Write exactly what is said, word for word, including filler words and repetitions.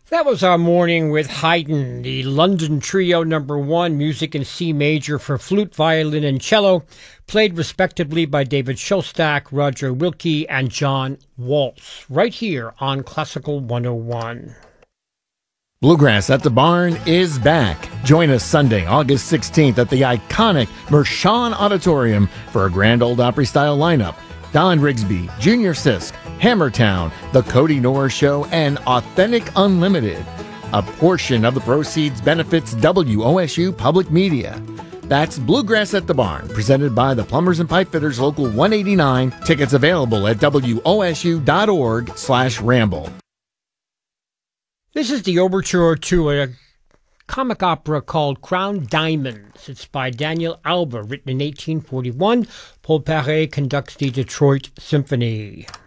That was our morning with Haydn, the London Trio number one, music in C major for flute, violin, and cello, played respectively by David Shostak, Roger Wilkie, and John Waltz, right here on Classical one oh one. Bluegrass at the Barn is back. Join us Sunday, August sixteenth at the iconic Mershon Auditorium for a Grand Ole Opry-style lineup. Don Rigsby, Junior Sisk, Hammertown, The Cody Norris Show, and Authentic Unlimited. A portion of the proceeds benefits W O S U Public Media. That's Bluegrass at the Barn, presented by the Plumbers and Pipefitters Local one eighty-nine. Tickets available at W O S U dot org slash ramble. This is the overture to a comic opera called Crown Diamonds. It's by Daniel Alba, written in eighteen forty-one. Paul Paré conducts the Detroit Symphony.